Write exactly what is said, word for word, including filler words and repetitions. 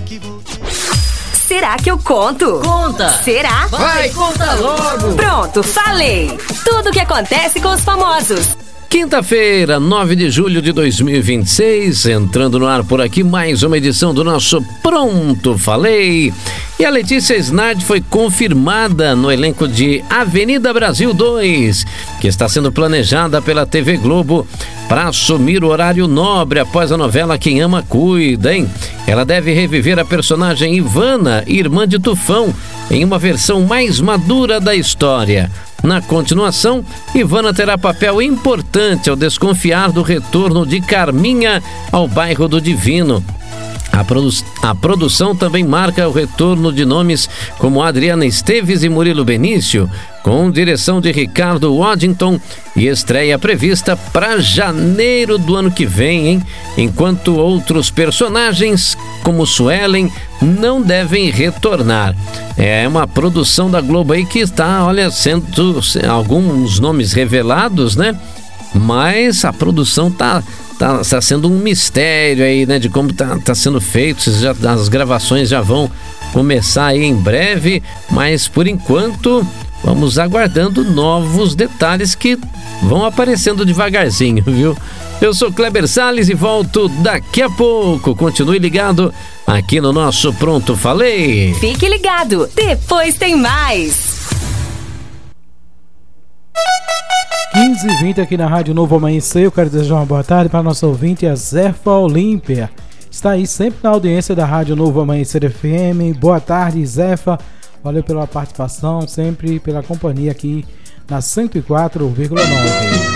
Será que eu conto? Conta! Será? Vai, conta logo! Pronto, falei! Tudo o que acontece com os famosos. Quinta-feira, nove de julho de dois mil e vinte e seis, entrando no ar por aqui mais uma edição do nosso Pronto Falei. E a Letícia Snardi foi confirmada no elenco de Avenida Brasil dois, que está sendo planejada pela T V Globo para assumir o horário nobre após a novela Quem Ama Cuida, hein? Ela deve reviver a personagem Ivana, irmã de Tufão, em uma versão mais madura da história. Na continuação, Ivana terá papel importante ao desconfiar do retorno de Carminha ao bairro do Divino. A, produ- a produção também marca o retorno de nomes como Adriana Esteves e Murilo Benício, com direção de Ricardo Waddington e estreia prevista para janeiro do ano que vem, hein? Enquanto outros personagens, como Suelen, não devem retornar. É uma produção da Globo aí que está, olha, sendo alguns nomes revelados, né? Mas a produção tá, tá, tá sendo um mistério aí, né? De como tá, tá sendo feito. Já, as gravações já vão começar aí em breve, mas por enquanto vamos aguardando novos detalhes que vão aparecendo devagarzinho, viu? Eu sou Kleber Salles e volto daqui a pouco. Continue ligado aqui no nosso Pronto Falei. Fique ligado, depois tem mais. quinze e vinte aqui na Rádio Novo Amanhecer. Eu quero desejar uma boa tarde para nossa ouvinte, a Zefa Olímpia. Está aí sempre na audiência da Rádio Novo Amanhecer F M. Boa tarde, Zefa. Valeu pela participação, sempre pela companhia aqui na cento e quatro vírgula nove.